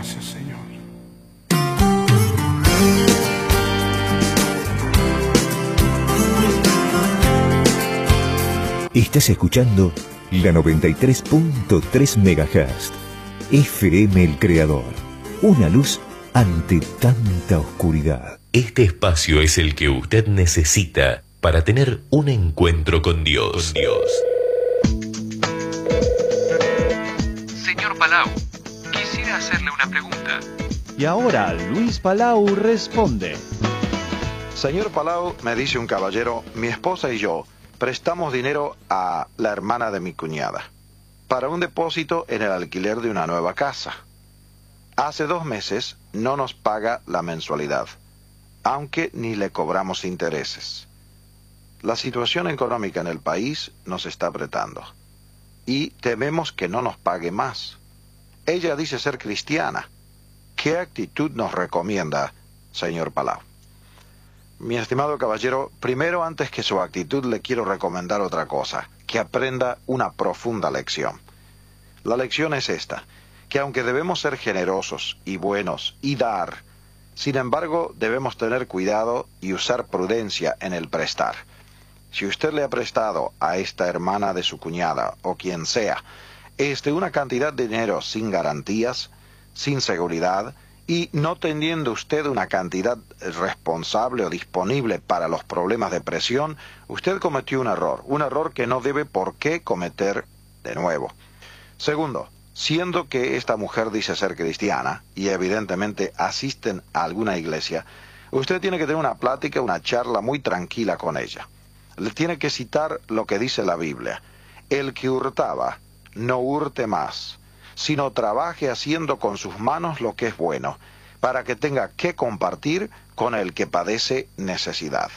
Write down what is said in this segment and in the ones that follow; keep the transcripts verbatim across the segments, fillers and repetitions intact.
Gracias, Señor. Estás escuchando la noventa y tres punto tres megahertz. F M El Creador. Una luz ante tanta oscuridad. Este espacio es el que usted necesita para tener un encuentro con Dios. Con Dios. Señor Palau, quisiera hacerle una pregunta. Y ahora Luis Palau responde. Señor Palau, me dice un caballero, mi esposa y yo prestamos dinero a la hermana de mi cuñada para un depósito en el alquiler de una nueva casa. Hace dos meses no nos paga la mensualidad, aunque ni le cobramos intereses. La situación económica en el país nos está apretando y tememos que no nos pague más. Ella dice ser cristiana. ¿Qué actitud nos recomienda, señor Palau? Mi estimado caballero, primero, antes que su actitud, le quiero recomendar otra cosa, que aprenda una profunda lección. La lección es esta, que aunque debemos ser generosos y buenos y dar, sin embargo, debemos tener cuidado y usar prudencia en el prestar. Si usted le ha prestado a esta hermana de su cuñada, o quien sea, este, una cantidad de dinero sin garantías, sin seguridad, y no teniendo usted una cantidad responsable o disponible para los problemas de presión, usted cometió un error, un error que no debe por qué cometer de nuevo. Segundo, siendo que esta mujer dice ser cristiana y evidentemente asisten a alguna iglesia, usted tiene que tener una plática, una charla muy tranquila con ella. Le tiene que citar lo que dice la Biblia. El que hurtaba, no hurte más, sino trabaje haciendo con sus manos lo que es bueno, para que tenga que compartir con el que padece necesidad.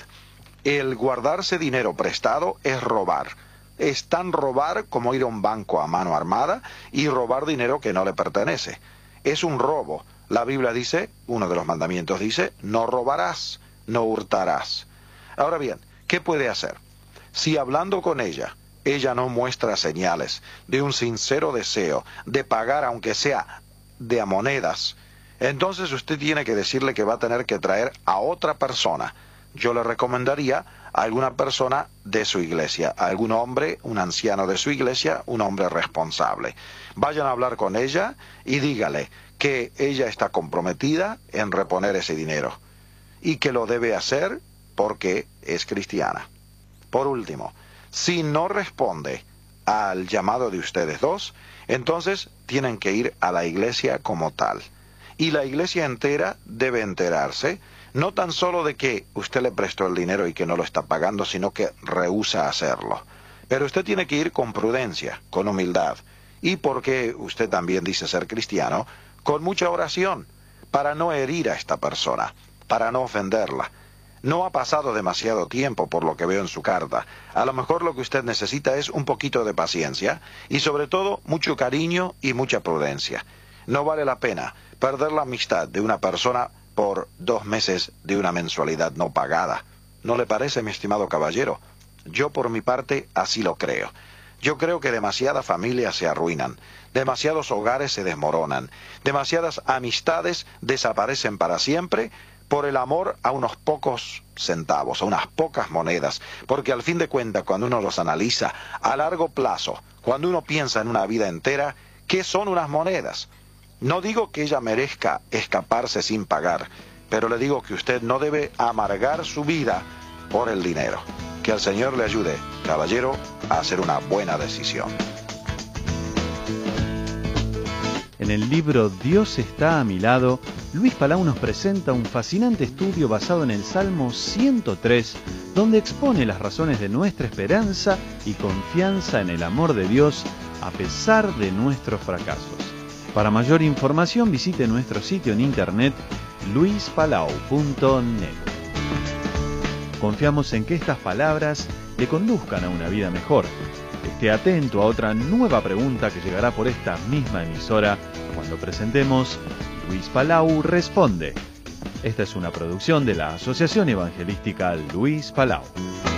El guardarse dinero prestado es robar. Es tan robar como ir a un banco a mano armada y robar dinero que no le pertenece. Es un robo. La Biblia dice, uno de los mandamientos dice, no robarás, no hurtarás. Ahora bien, ¿qué puede hacer? Si hablando con ella, ella no muestra señales de un sincero deseo de pagar aunque sea de a monedas, entonces usted tiene que decirle que va a tener que traer a otra persona. Yo le recomendaría a alguna persona de su iglesia, a algún hombre, un anciano de su iglesia, un hombre responsable. Vayan a hablar con ella y dígale que ella está comprometida en reponer ese dinero y que lo debe hacer porque es cristiana. Por último, si no responde al llamado de ustedes dos, entonces tienen que ir a la iglesia como tal. Y la iglesia entera debe enterarse, no tan solo de que usted le prestó el dinero y que no lo está pagando, sino que rehúsa hacerlo. Pero usted tiene que ir con prudencia, con humildad, y porque usted también dice ser cristiano, con mucha oración, para no herir a esta persona, para no ofenderla. No ha pasado demasiado tiempo por lo que veo en su carta. A lo mejor lo que usted necesita es un poquito de paciencia y sobre todo mucho cariño y mucha prudencia. No vale la pena perder la amistad de una persona por dos meses de una mensualidad no pagada. ¿No le parece, mi estimado caballero? Yo por mi parte así lo creo. Yo creo que demasiadas familias se arruinan, demasiados hogares se desmoronan, demasiadas amistades desaparecen para siempre por el amor a unos pocos centavos, a unas pocas monedas, porque al fin de cuentas, cuando uno los analiza a largo plazo, cuando uno piensa en una vida entera, ¿qué son unas monedas? No digo que ella merezca escaparse sin pagar, pero le digo que usted no debe amargar su vida por el dinero. Que el Señor le ayude, caballero, a hacer una buena decisión. En el libro Dios está a mi lado, Luis Palau nos presenta un fascinante estudio basado en el Salmo ciento tres, donde expone las razones de nuestra esperanza y confianza en el amor de Dios a pesar de nuestros fracasos. Para mayor información visite nuestro sitio en internet luis palau punto net. Confiamos en que estas palabras le conduzcan a una vida mejor. Esté atento a otra nueva pregunta que llegará por esta misma emisora cuando presentemos Luis Palau Responde. Esta es una producción de la Asociación Evangelística Luis Palau.